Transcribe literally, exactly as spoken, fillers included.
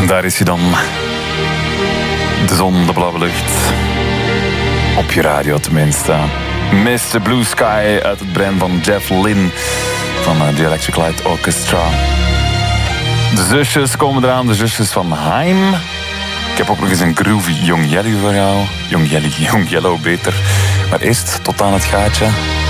En daar is hij dan. De zon, de blauwe lucht. Op je radio tenminste. mister Blue Sky uit het brein van Jeff Lynne van The Electric Light Orchestra. De zusjes komen eraan, de zusjes van Haim. Ik heb ook nog eens een groovy Young Jelly voor jou. Young Jelly, Young Yellow beter. Maar eerst tot aan het gaatje.